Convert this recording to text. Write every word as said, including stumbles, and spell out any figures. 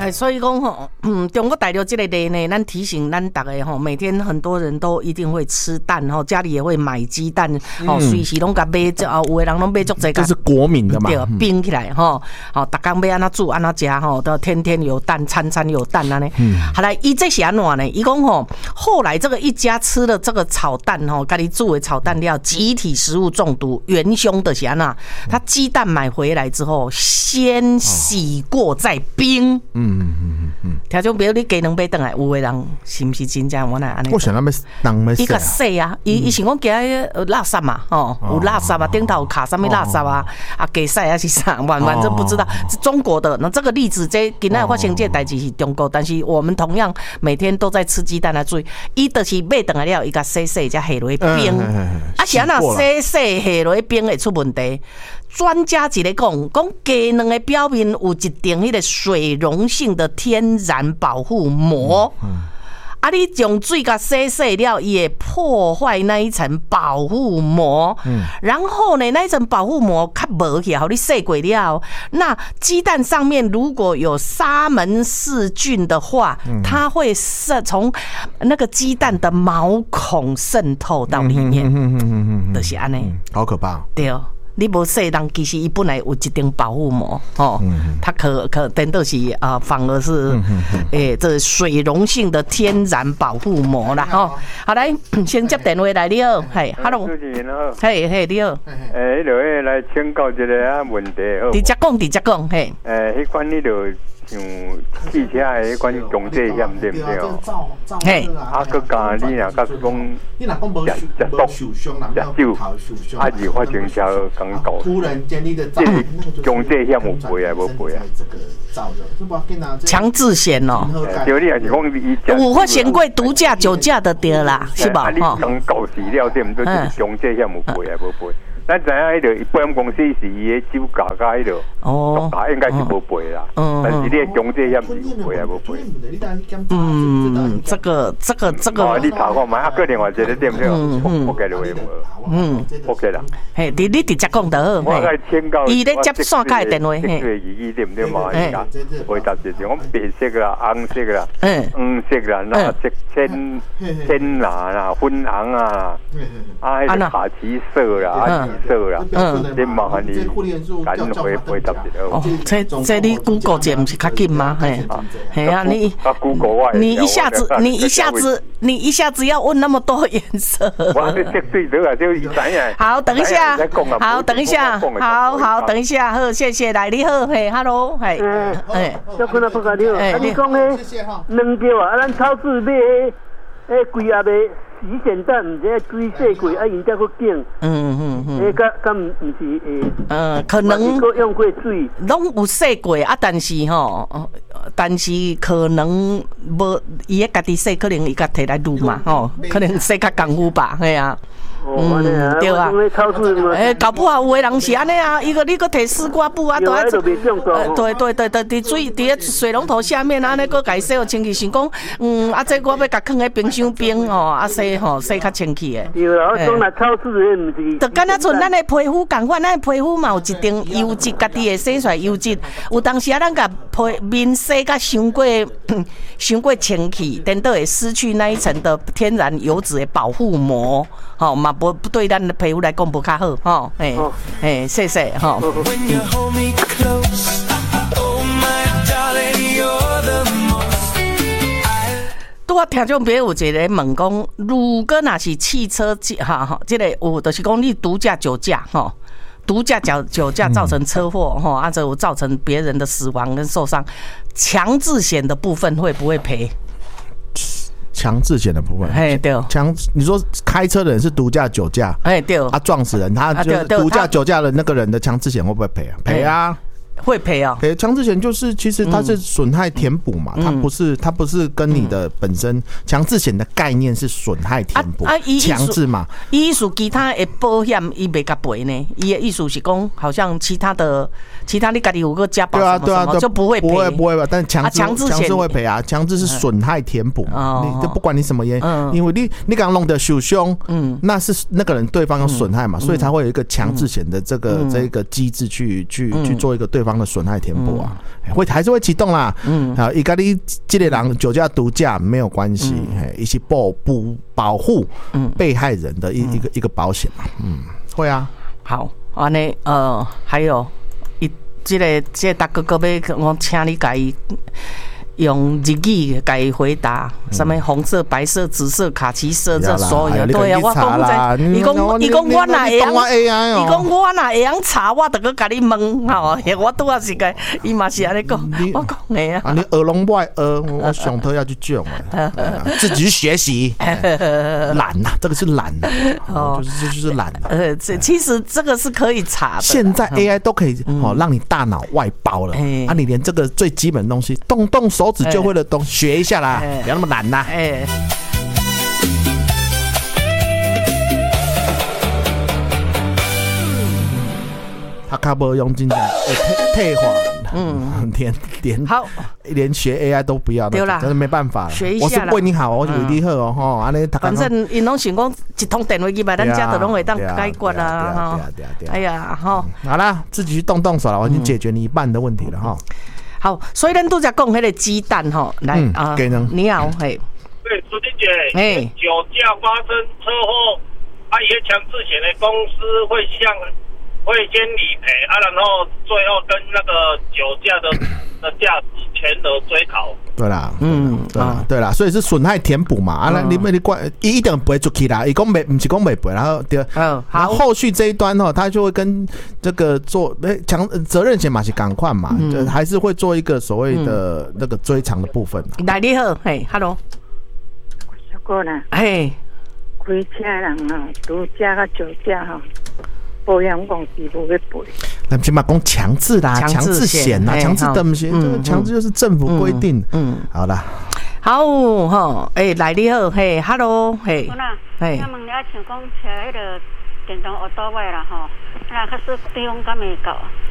哎，所以讲吼，嗯，中国大陆这个例呢，咱提醒咱大家吼，每天很多人都一定会吃蛋吼，家里也会买鸡蛋，吼、嗯，随时拢甲买，啊，有的人拢买足侪。 这是国民的嘛？ 对，冰起来吼，好，逐工要安怎煮安怎食吼，都天天有蛋，餐餐有蛋安尼。嗯，好来，伊这是安怎呢？伊讲吼，后来这个一家吃了这个炒蛋吼，家己煮的炒蛋料，集体食物中毒，元凶的是安怎？他鸡蛋买回来之后，先洗过再冰。嗯嗯嗯嗯，听种比如你鸡卵买回来，有的人是不是真正我来安尼？ 我想那么当么？ 伊个洗啊，伊伊想讲鸡垃圾嘛，哦，有垃圾啊，顶头有卡什么垃圾啊，啊鸡屎还是啥，完完全不知道。是中国的，那这个例子，这今仔发生这代志是中国，但是我们同样每天都在吃鸡蛋啊，注意，伊就是买回来了，伊个洗洗才下落冰，啊是安那洗洗下落冰会出问题。专家一个讲，讲鸡卵的表面有一层迄个水溶性的天然保护膜，嗯、啊，你用水甲洗洗了，也破坏那一层保护膜。嗯、然后呢，那一层保护膜较无去，好，你洗过了，那鸡蛋上面如果有沙门氏菌的话，嗯、它会渗从那个鸡蛋的毛孔渗透到里面，就是安尼， 好可怕。 对。你无洗人，其实伊本来有一层保护膜，哦，嗯、它可可等到是啊、呃，反而是诶、嗯欸，这水溶性的天然保护膜啦，吼、哦。好来，先接电话来你好，嘿 ，hello， 嘿嘿你好， 诶，迄落来请教一个啊问题，好。 直接讲，直接讲，嘿。 诶，迄款迄落像汽车的迄款强制险对不对哦？ 嘿， 啊，佮加你若假是讲食食毒、食酒，啊，而发生车讲搞，这强制险有赔啊？无赔啊？ 强制险哦， 对，你也是讲伊有发生过毒驾、酒驾的对啦，是吧？ 啊，你讲搞死了对唔对？强制险有赔啊？无赔。咱知影迄个保险公司是伊个酒驾甲迄个毒驾应该是无赔啦，但是你个强制险是有赔啊无赔。 嗯，这个这个这个， 哦，你查看嘛，啊，个另外一个对不对？我给你回无？嗯 ，OK 啦。 嘿，你你直接讲就好。 我来请教， 伊咧接线卡的电话， 嘿。对，伊对不对嘛？伊讲回答就是讲白色啦、红色啦、黄色啦、那色浅浅蓝啦、粉红啊，啊，迄个卡其色啦。色啦，嗯，你麻烦你赶回回答一下。 哦，这这你 Google 这不是较紧吗？嘿，嘿啊，你你一下子你一下子你一下子要问那么多颜色。 我这这对的啊，就一知影。 好，等一下，好，等一下，好好，等一下，好，谢谢，来你好，嘿 ，Hello， 嘿， 哎，小坤啊，不该你好，啊，你讲嘿，两条啊，咱超市买诶，诶，贵啊卖。洗简单，唔知水洗过，啊，因才去拣。嗯嗯嗯。诶，甲甲唔唔是诶。呃， 可能。 个用过水。 拢有洗过啊，但是吼，但是可能无伊个家己洗，可能伊甲摕来卤嘛，吼，可能洗较功夫吧，系啊。 嗯，对啊。 诶，搞不好有的人是安尼啊，伊个你个摕丝瓜布啊，都爱。对对对对，伫水伫个水龙头下面安尼个家洗互清气，想讲，嗯，啊，这我要甲放喺冰箱冰哦，啊洗吼洗较清气诶。 对啊，我讲来超市诶，毋是。 就敢若像咱诶皮肤共款，咱诶皮肤嘛有一定油脂，家己会洗出来油脂。有当时啊，咱甲皮面洗甲伤过伤过清气，等到会失去那一层的天然油脂的保护膜，吼嘛。不不对，咱的皮肤来讲不较好，吼，哎哎，谢谢，吼。拄啊，听众朋友有一个问讲，如果若是汽车哈哈，这个有就是讲你毒驾、酒驾，吼，毒驾、酒酒驾造成车祸，吼，啊，这有造成别人的死亡跟受伤，强制险的部分会不会赔？ 强制险的部分， 哎对， 强你说开车的人是毒驾酒驾， 哎对， 他撞死人，他就是毒驾酒驾的那个人的强制险会不会赔啊？赔啊。 会赔啊， 赔强制险就是其实它是损害填补嘛，嗯、它不是它不是跟你的本身强制险的概念是损害填补，啊，强、啊、制嘛。 意思其他的保险伊袂甲赔呢，伊的意思是讲好像其他的其他你家己有个加保什么什么，对啊对啊，就不会赔， 不会不会吧？但强制强、啊、制险会赔啊，强制是损害填补，嗯、你就不管你什么原因，嗯、因为你你刚弄的受伤，嗯，那是那个人对方有损害嘛，嗯、所以才会有一个强制险的这个、嗯、这个机制去去、嗯、去做一个对。 方的损害填补啊，嗯、会还是会启动啦。嗯，好，伊跟你这个人酒驾毒驾没有关系，嗯、一起保保保护被害人的一、嗯、一个一个保险嘛。嗯，会啊。 好，安尼呃，还有一这个这个大哥哥要我请你改。用日语给回答，什么红色、白色、紫色、卡其色，这所有对啊，我讲在，伊讲伊讲我若会晓，伊讲我若会晓查，我得去甲你问吼，我拄啊是个，伊嘛是安尼讲，我讲的啊。 啊，你学拢不爱学，我上头要去讲啊，自己去学习，懒呐，这个是懒呐，哦，就是就是懒。 呃，这其实这个是可以查的。 现在 A I 都可以哦，让你大脑外包了，啊，你连这个最基本的东西，动动手。手指就会的东西，学一下啦，不要那么懒啦。哎，他卡不用进来退化，嗯，连连好， 连学 A I 都不要， 对啦， 真的没办法了。 学一下， 我是为你好，我是为你好哦，吼，安尼反正因拢想讲一通电话去吧，咱家都拢会当解决啦，哈。哎呀，哈， 好啦，自己去动动手了，我已经解决你一半的问题了，哈。 好，所以咱都在讲那个鸡蛋哈，来、嗯、啊，你好，嘿， 对，苏婷姐，哎，酒驾发生车祸，啊，也强制险的公司会向会先理赔啊，然后最后跟那个酒驾的的驾驶全额追讨。 对啦，嗯，对啦，对啦，所以是损害填补嘛，啊，那你们你管一定不会出去啦，一共没不是讲没赔，然后对，嗯，好，后续这一端哦，他就会跟这个做强责任险嘛是赶快嘛，嗯、还是会做一个所谓的那个追偿的部分。 来你好，嘿 ，Hello， 小哥呢？ 嘿， 开车人啊，毒驾甲酒驾哈。保险公司不会赔， 那起码讲强制啦，强制险啦，强制的不是，这个强制就是政府规定。嗯，好啦， 好吼，诶，来你好，嘿 ，Hello， 嘿， 嘿，我问你啊，像讲车迄个电动奥多麦啦吼，那可是费用敢会高？